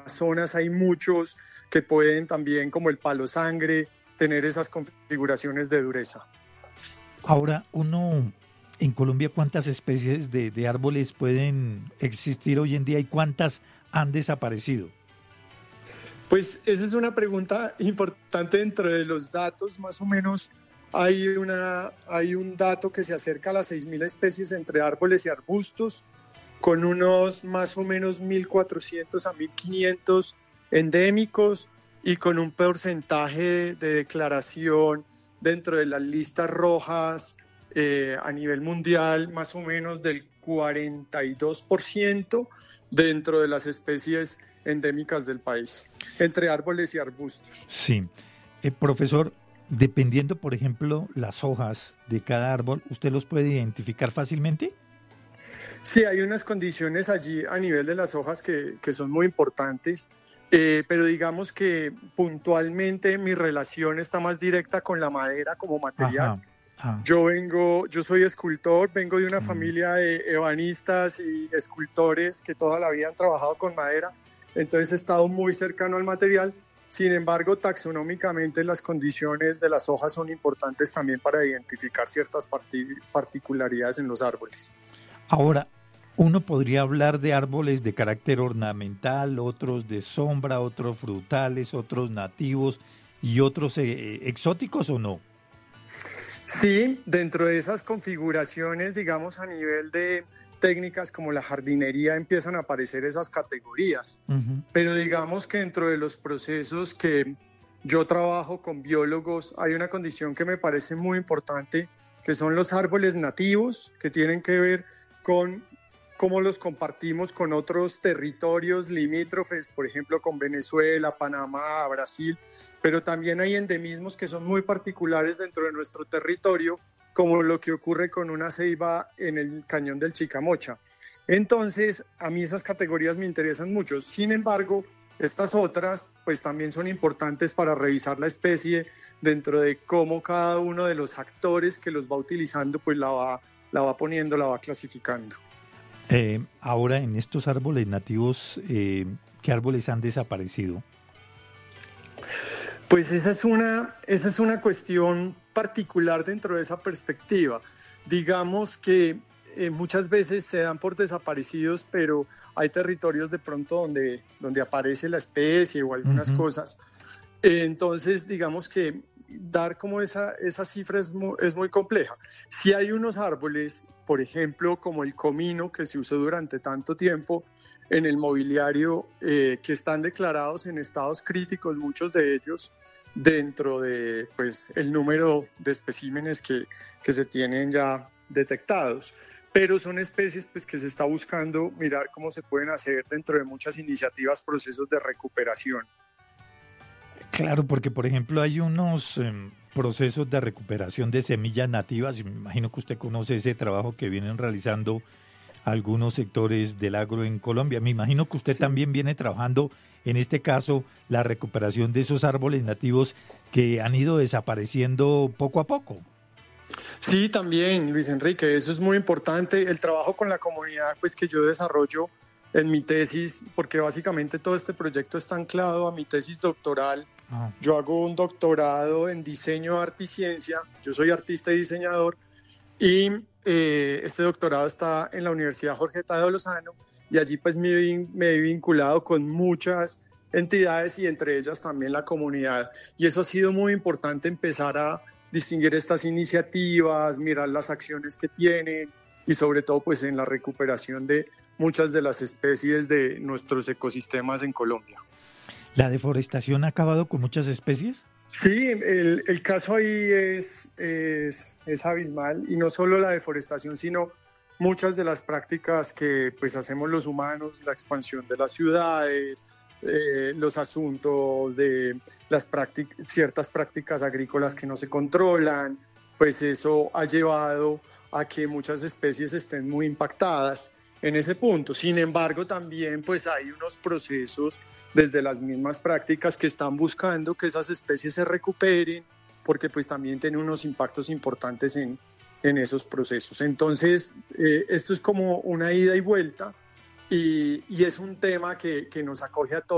Amazonas hay muchos que pueden también, como el palo sangre, tener esas configuraciones de dureza. Ahora, en Colombia, ¿cuántas especies de árboles pueden existir hoy en día y cuántas han desaparecido? Pues esa es una pregunta importante dentro de los datos. Más o menos hay un dato que se acerca a las 6.000 especies entre árboles y arbustos, con unos más o menos 1.400 a 1.500 endémicos y con un porcentaje de declaración dentro de las listas rojas a nivel mundial más o menos del 42% dentro de las especies endémicas del país, entre árboles y arbustos. Sí. Profesor, dependiendo, por ejemplo, las hojas de cada árbol, ¿usted los puede identificar fácilmente? Sí, hay unas condiciones allí a nivel de las hojas que son muy importantes, pero digamos que puntualmente mi relación está más directa con la madera como material. Ajá. Ah. Yo soy escultor, vengo de una familia de ebanistas y escultores que toda la vida han trabajado con madera, entonces he estado muy cercano al material. Sin embargo, taxonómicamente las condiciones de las hojas son importantes también para identificar ciertas particularidades en los árboles. Ahora, uno podría hablar de árboles de carácter ornamental, otros de sombra, otros frutales, otros nativos y otros exóticos, ¿o no? Sí, dentro de esas configuraciones, digamos, a nivel de técnicas como la jardinería empiezan a aparecer esas categorías, pero digamos que dentro de los procesos que yo trabajo con biólogos hay una condición que me parece muy importante, que son los árboles nativos, que tienen que ver con cómo los compartimos con otros territorios limítrofes, por ejemplo, con Venezuela, Panamá, Brasil, pero también hay endemismos que son muy particulares dentro de nuestro territorio, como lo que ocurre con una ceiba en el cañón del Chicamocha. Entonces, a mí esas categorías me interesan mucho. Sin embargo, estas otras, pues también son importantes para revisar la especie dentro de cómo cada uno de los actores que los va utilizando, pues la va poniendo, la va clasificando. Ahora, en estos árboles nativos, ¿qué árboles han desaparecido? Pues esa es una cuestión particular dentro de esa perspectiva. Digamos que muchas veces se dan por desaparecidos, pero hay territorios de pronto donde aparece la especie o algunas cosas. Entonces, digamos que dar como esa cifra es muy compleja. Si hay unos árboles, por ejemplo, como el comino, que se usó durante tanto tiempo en el mobiliario, que están declarados en estados críticos, muchos de ellos, dentro de pues, el número de especímenes que se tienen ya detectados. Pero son especies pues, que se está buscando mirar cómo se pueden hacer dentro de muchas iniciativas, procesos de recuperación. Claro, porque por ejemplo hay unos procesos de recuperación de semillas nativas, y me imagino que usted conoce ese trabajo que vienen realizando algunos sectores del agro en Colombia. Me imagino que usted también viene trabajando, en este caso, la recuperación de esos árboles nativos que han ido desapareciendo poco a poco. Sí, también, Luis Enrique, eso es muy importante. El trabajo con la comunidad pues, que yo desarrollo en mi tesis, porque básicamente todo este proyecto está anclado a mi tesis doctoral. Yo hago un doctorado en diseño, arte y ciencia. Yo soy artista y diseñador y este doctorado está en la Universidad Jorge Tadeo Lozano y allí pues me he vinculado con muchas entidades y entre ellas también la comunidad. Y eso ha sido muy importante, empezar a distinguir estas iniciativas, mirar las acciones que tienen y sobre todo pues en la recuperación de muchas de las especies de nuestros ecosistemas en Colombia. ¿La deforestación ha acabado con muchas especies? Sí, el caso ahí es abismal, y no solo la deforestación, sino muchas de las prácticas que pues hacemos los humanos, la expansión de las ciudades, los asuntos de ciertas prácticas agrícolas que no se controlan, pues eso ha llevado a que muchas especies estén muy impactadas en ese punto. Sin embargo, también pues hay unos procesos desde las mismas prácticas que están buscando que esas especies se recuperen, porque pues también tienen unos impactos importantes en esos procesos. Entonces, esto es como una ida y vuelta y es un tema que nos acoge a todos.